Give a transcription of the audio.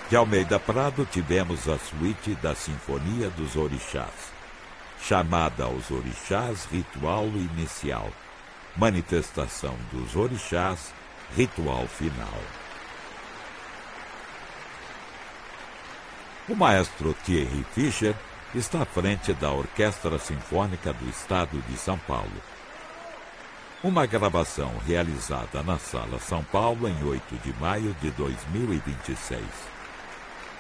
De Almeida Prado tivemos a suíte da Sinfonia dos Orixás, chamada aos orixás, ritual inicial, manifestação dos orixás, ritual final. O maestro Thierry Fischer está à frente da Orquestra Sinfônica do Estado de São Paulo. Uma gravação realizada na Sala São Paulo em 8 de maio de 2026.